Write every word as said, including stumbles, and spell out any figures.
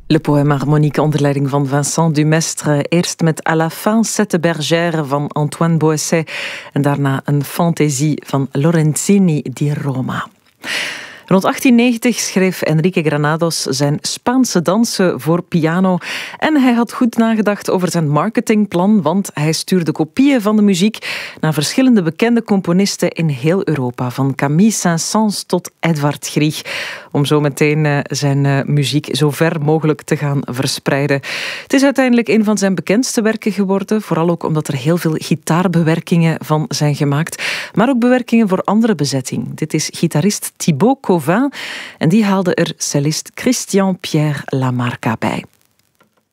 Le poème harmonique onder leiding van Vincent Dumestre. Eerst met À la fin cette bergère van Antoine Boesset. En daarna een fantaisie van Lorenzini di Roma. Rond achttien negentig schreef Enrique Granados zijn Spaanse dansen voor piano. En hij had goed nagedacht over zijn marketingplan, want hij stuurde kopieën van de muziek naar verschillende bekende componisten in heel Europa. Van Camille Saint-Saëns tot Edvard Grieg. Om zo meteen zijn muziek zo ver mogelijk te gaan verspreiden. Het is uiteindelijk een van zijn bekendste werken geworden. Vooral ook omdat er heel veel gitaarbewerkingen van zijn gemaakt. Maar ook bewerkingen voor andere bezetting. Dit is gitarist Thibaut Covin. En die haalde er cellist Christian Pierre Lamarca bij.